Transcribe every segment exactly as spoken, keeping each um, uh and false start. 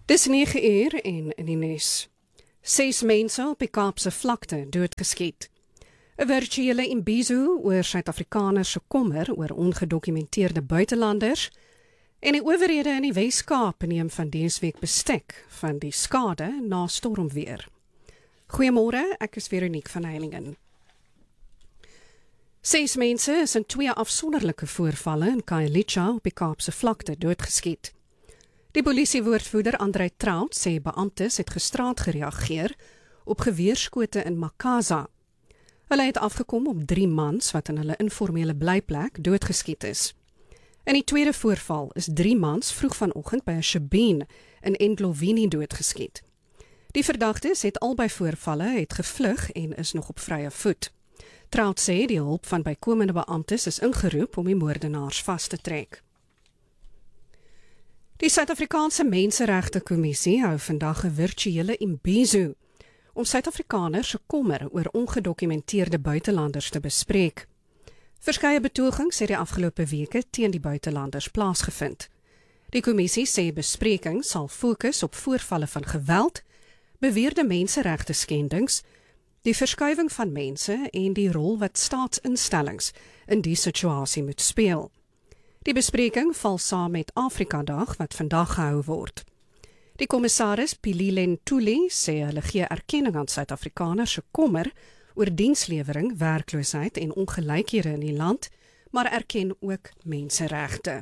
Dis nege uur en in die nuus. Ses mense op die Kaapse vlakte doodgeskiet. 'n Virtuele imbizo oor Suid-Afrikaners se kommer oor ongedokumenteerde buitelanders en die owerhede in die Wes-Kaap neem van dese week bestek van die skade na stormweer. Goeiemôre, ek is Veronique van Heilingen. Ses mense is in twee afsonderlike voorvalle in Khayelitsha op die Kaapse vlakte doodgeskiet. Die polisiewoordvoerder Andrei Traut sê beamptes het gisterand gereageer op geweerskote in Makaza. Hulle het afgekom op drie mans wat in hulle informele blyplek doodgeskiet is. In die tweede voorval is drie mans vroeg vanoggend by 'n shebeen in Endlovini doodgeskiet. Die verdagtes het albei voorvalle het gevlug en is nog op vrye voet. Traut sê die hulp van bykomende beamptes is ingeroep om die moordenaars vas te trek. Die Suid-Afrikaanse Menseregte Kommissie hou vandag 'n virtuele imbizo om Suid-Afrikaners se kommer oor ongedokumenteerde buitelanders te bespreek. Verskeie betogings het die afgelope weke teen die buitelanders plaasgevind. Die kommissie sê bespreking sal fokus op voorvalle van geweld, beweerde menseregte skendings, die verskuiwing van mense en die rol wat staatsinstellings in die situasie moet speel. Die bespreking val saam met Afrika-dag wat vandag gehou word. Die kommissaris Pililen Tuli sê hulle gee erkenning aan Suid-Afrikaners se kommer oor dienslewering, werkloosheid en ongelykhede in die land, maar erken ook menseregte.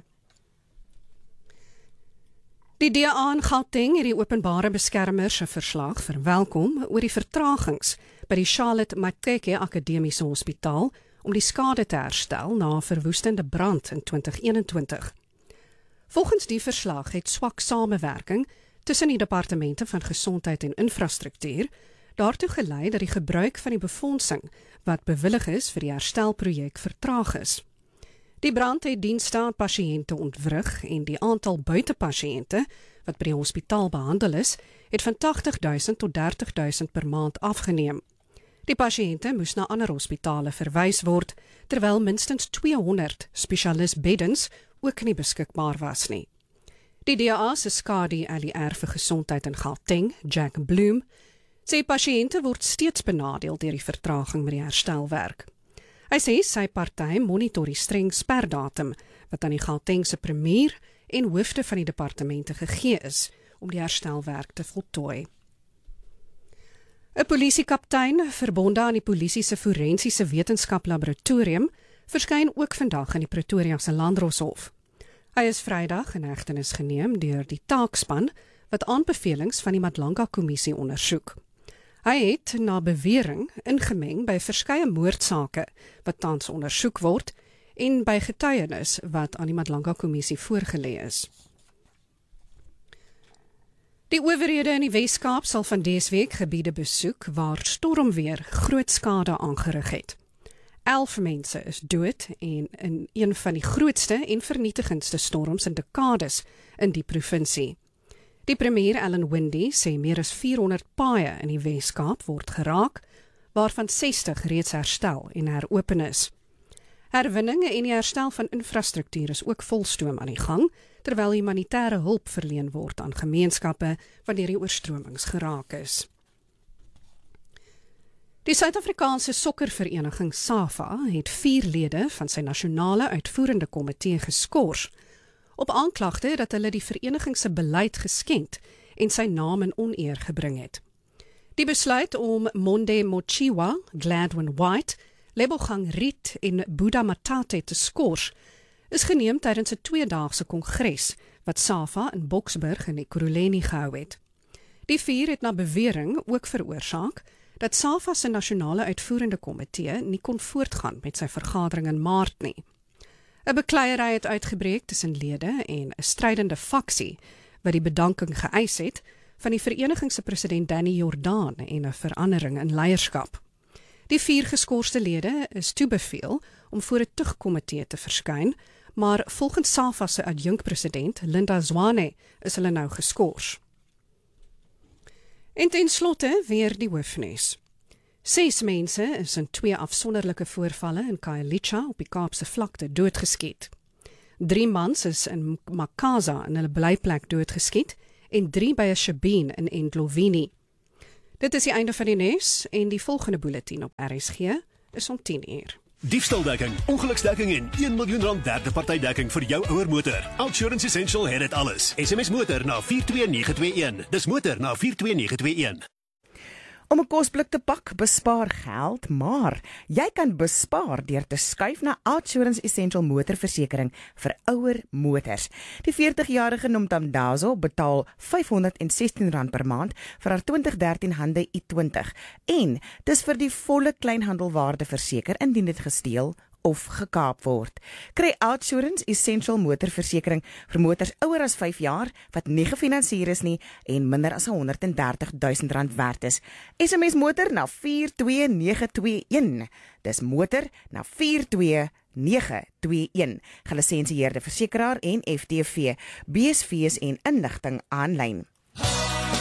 Die D A in Gauteng het die openbare beskermer se verslag verwelkom oor die vertragings by die Charlotte Maxeke Akademiese Hospitaal om die skade te herstel na 'n verwoestende brand in twintig eenentwintig. Volgens die verslag het swak samewerking tussen die departemente van gesondheid en infrastruktuur daartoe gelei dat die gebruik van die befondsing wat bewillig is vir die herstelprojek vertraag is. Die brand het dienste aan pasiënte ontwrig en die aantal buitepasiënte wat by die hospitaal behandel is, het van tagtig duisend tot dertig duisend per maand afgeneem. Die pasiënte moes na ander hospitale verwys word, terwyl minstens tweehonderd spesialistbeddens ook nie beskikbaar was nie. Die D A se skadu L E R vir gesondheid in Gauteng, Jack Bloom, sê pasiënte word steeds benadeel deur die vertraging met die herstelwerk. Hy sê sy party monitor die streng sperdatum wat aan die Gautengse premier en hoofde van die departemente gegee is om die herstelwerk te voltooi. 'n Polisiekaptein verbonde aan die polisie se forensiese wetenskap laboratorium verskyn ook vandag in die Pretoria se Landdroshof. Hy is Vrydag in hegtenis geneem deur die taakspan wat aanbevelings van die Madlanga-kommissie ondersoek. Hy het na bewering ingemeng by verskeie moordsake wat tans ondersoek word en by getuienis wat aan die Madlanga-kommissie voorgelê is. Die owerhede in die Wes-Kaap sal van dese week gebiede besoek waar stormweer groot skade aangerig het. Elf mense is dood en in een van die grootste en vernietigendste storms in dekades in die provinsie. Die premier Alan Winde sê meer as vierhonderd paaie in die Wes-Kaap word geraak, waarvan sestig reeds herstel en heropen is. Herwinning en die herstel van infrastruktuur is ook volstoom aan die gang, terwyl humanitêre hulp verleen word aan gemeenskappe wat deur die oorstromings geraak is. Die Suid-Afrikaanse sokkervereniging SAFA het vier lede van sy nasionale uitvoerende komitee geskort op aanklagte dat hulle die vereniging se beleid geskend en sy naam in oneer gebring het. Die besluit om Monde Mochiwa, Gladwin White, Lebogang Riet en Buddha Matate te skort is geneem tydens 'n tweedaagse kongres wat SAFA in Boksburg in Ekurhuleni gehou het. Die vier het na bewering ook veroorsaak dat SAFA se nasionale uitvoerende komitee nie kon voortgaan met sy vergadering in Maart nie. 'n Bekleierery het uitgebreek tussen lede en 'n strydende faksie wat die bedanking geëis het van die vereniging se president Danny Jordaan en 'n verandering in leierskap. Die vier geskorste lede is toebeveel om voor 'n tugkomitee te verskyn, maar volgens SAFA se adjunkpresident Linda Zwane is hulle nou geskort. En ten slotte weer die hoofnuus. Ses mense is in twee afsonderlike voorvalle in Khayelitsha op die Kaapse vlakte doodgeskiet. Drie mans is in Makaza in hulle blyplek doodgeskiet en drie by 'n Shebeen in Endlowini. Dit is die einde van die nuus en die volgende bulletin op R S G is om tien uur. Diefstaldekking, ongeluksdekking en een miljoen rand derde partydekking vir jou ouer motor. Outsurance Essential het dit alles. S M S motor na vier twee nege twee een. Dis motor na vier twee nege twee een. Om 'n kosblik te pak, bespaar geld, maar jy kan bespaar deur te skuif na Outsurance Essential motorversekering vir ouer motors. Die veertig-jarige Nomtamdazo betaal vyfhonderd en sestien rand per maand vir haar twintig dertien Hyundai i twintig en dis vir die volle kleinhandelwaarde verseker indien dit gesteel of gekaap word. Kry Outsurance Essential motorversekering vir motors ouer as vyf jaar wat nie gefinansier is nie en minder as honderd en dertig duisend rand werd is. S M S motor na vier twee nege twee een. Dis motor na vier twee nege twee een. Gelisensieerde versekeraar en F T V. B S V's en inligting aanlyn.